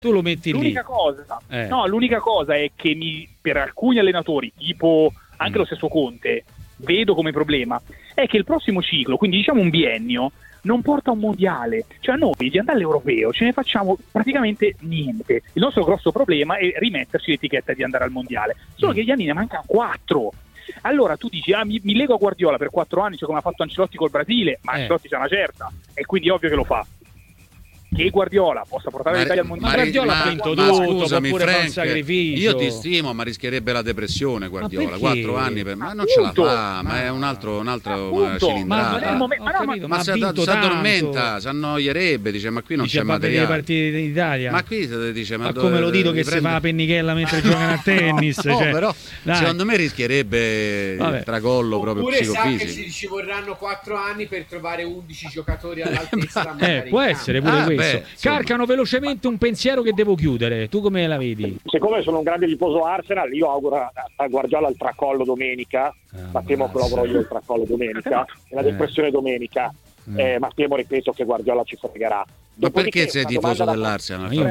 tu lo metti l'unica lì. Cosa, no, l'unica cosa è che per alcuni allenatori, tipo anche lo stesso Conte, vedo come problema, è che il prossimo ciclo, quindi diciamo un biennio, non porta a un mondiale. Cioè noi di andare all'europeo ce ne facciamo praticamente niente. Il nostro grosso problema è rimetterci l'etichetta di andare al mondiale, solo che gli anni ne mancano 4. Allora tu dici mi lego a Guardiola per 4 anni, cioè come ha fatto Ancelotti col Brasile, ma Ancelotti c'è una certa, e quindi è ovvio che lo fa. Che Guardiola possa portare l'Italia al mondiale, ma Guardiola ha vinto tutto, può pure fare un sacrificio. Io ti stimo, ma rischierebbe la depressione Guardiola. 4 anni ma non Appunto, ce la fa, ma è un altro cilindrata. Ma si addormenta, si annoierebbe, dice ma qui non c'è materiale. Le partite d'Italia. Ma qui dice ma come lo dico che si fa la pennichella mentre giocano a tennis, no, cioè, però secondo me rischierebbe il tracollo proprio psicofisico. Sa che ci vorranno 4 anni per trovare 11 giocatori all'altezza. Può essere pure questo. Carcano velocemente un pensiero che devo chiudere. Tu come la vedi? Siccome sono un grande tifoso Arsenal, io auguro a Guardiola il tracollo domenica, ma temo che lo avrò io il tracollo domenica e la depressione domenica, ma temo, ripeto, che Guardiola ci fregherà. Ma perché sei tifoso dell'Arsenal? Fin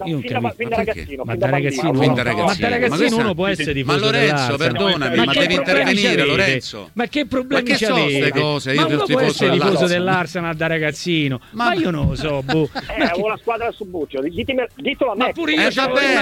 da ragazzino uno può essere tifoso. Ma Lorenzo, perdonami, ma devi intervenire, Lorenzo. Ma che problemi c'è? Ma che so queste cose? Ma uno può essere tifoso dell'Arsenal da ragazzino. Ma io non lo so. Avevo la squadra al Subbuteo, ditelo a me. Ma pure io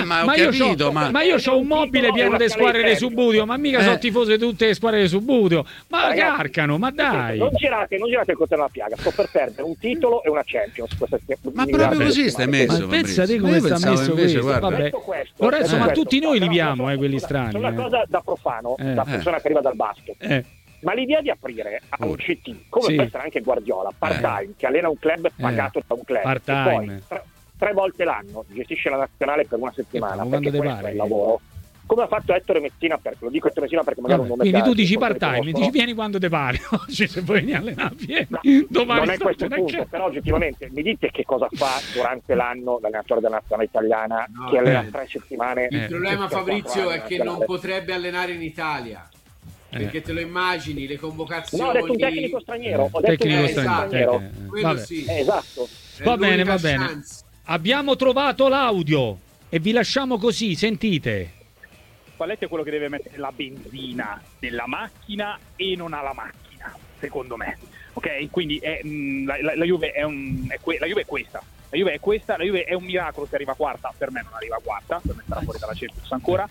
ma io ho un mobile pieno di squadre di Subbuteo, ma mica sono tifoso di tutte le squadre di Subbuteo. Ma Carcano, ma dai. Non girate il coltello alla piaga, sto per perdere un titolo e una Champions. Ma proprio così stai messo? Ma pensate come sta messo questo. Vabbè. Lorenzo, ma tutti noi li viamo, quelli strani. È una cosa da profano, da persona che arriva dal basket. Ma l'idea di aprire a un CT, come può essere anche Guardiola, part-time, che allena un club pagato da un club, part-time. E poi 3 volte l'anno gestisce la nazionale per una settimana, perché questo è il lavoro. Come ha fatto Ettore Messina, lo dico Ettore Messina perché magari un nome. Quindi tu dici part-time, dici vieni quando te pare, oggi se vuoi venire allenare, vieni. Domani non è questo il punto, però oggettivamente mi dite che cosa fa durante l'anno l'allenatore della nazionale italiana che allena 3 settimane. Il problema, Fabrizio, è che non potrebbe allenare in Italia. Perché te lo immagini, le convocazioni. No, ho detto un tecnico straniero. Ho detto tecnico straniero. Quello sì. Esatto. Va bene. Abbiamo trovato l'audio e vi lasciamo così, sentite. Spalletti è quello che deve mettere la benzina nella macchina e non ha la macchina, secondo me. Ok? Quindi la Juve la Juve è questa. La Juve è un miracolo se arriva quarta. Per me non arriva quarta, per me sarà fuori dalla Champions ancora.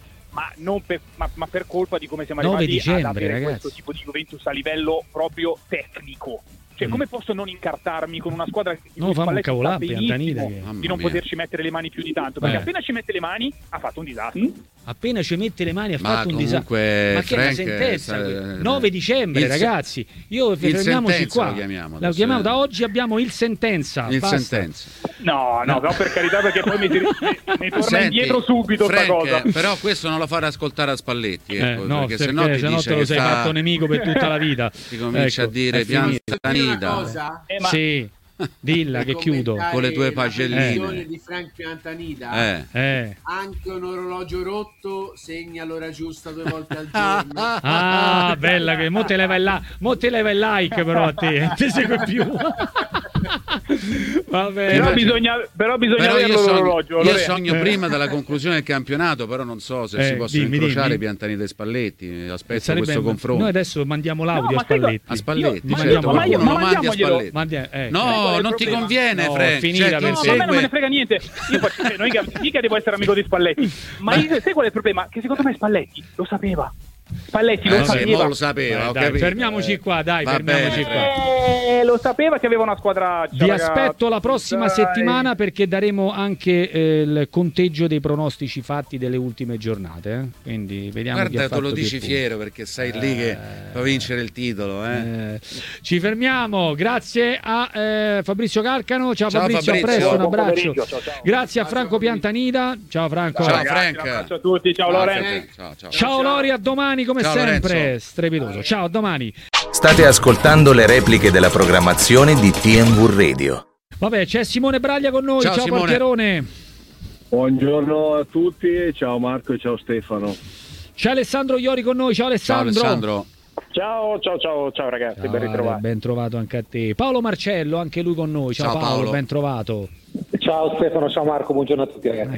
Ma per colpa di come siamo arrivati ad avere questo tipo di Juventus a livello proprio tecnico. Cioè, come posso non incartarmi con una squadra di cui Spalletti sa benissimo di non poterci mettere le mani più di tanto? Perché appena ci mette le mani ha fatto un disastro. Appena ci mette le mani ha fatto un disastro. Ma che è una sentenza? 9 dicembre, ragazzi. Fermiamoci qua. La chiamiamo da oggi, abbiamo il sentenza. No, per carità, perché poi mi torna indietro subito sta cosa. Però questo non lo fare ascoltare a Spalletti, no, perché sennò ti dice te lo sei fatto nemico per tutta la vita. Ti comincia a dire Piantanida. Sì, dilla che chiudo con le tue pagelline di Frank Piantanida. Anche un orologio rotto segna l'ora giusta 2 volte al giorno. Bella che mo te leva il like, però a te non ti segue più. Vabbè, però bisogna averlo l'orologio. Io sogno prima della conclusione del campionato, però non so se si possono incrociare Piantanida e Spalletti. Aspetto questo confronto. Noi adesso mandiamo l'audio a Spalletti. No, non ti conviene, Frank. A me non me ne frega niente. Io mica devo essere amico di Spalletti. Ma sai qual è il problema? Che secondo me Spalletti lo sapeva. Spalletti lo sapeva. Fermiamoci qua, dai, lo sapeva che aveva una squadra. Vi aspetto la prossima settimana perché daremo anche il conteggio dei pronostici fatti delle ultime giornate. Quindi vediamo. Guarda, tu lo dici fiero perché sei lì che fa vincere il titolo. Ci fermiamo. Grazie a Fabrizio Carcano. Ciao Fabrizio, a presto, un abbraccio. Ciao. Grazie a Franco Piantanida. Ciao Franco. Ciao Frank. Ciao a tutti. Ciao Lorenzo. Ciao Lori, a domani come ciao, sempre. Lorenzo. Strepitoso. Ciao, a domani. State ascoltando le repliche della programmazione di TNV Radio. Vabbè, c'è Simone Braglia con noi. Ciao Portierone. Buongiorno a tutti, ciao Marco e ciao Stefano. C'è Alessandro Iori con noi. Ciao Alessandro. Ciao ragazzi, ben ritrovati. Ben trovato anche a te. Paolo Marcello, anche lui con noi. Ciao Paolo, ben trovato. Ciao Stefano, ciao Marco, buongiorno a tutti ragazzi.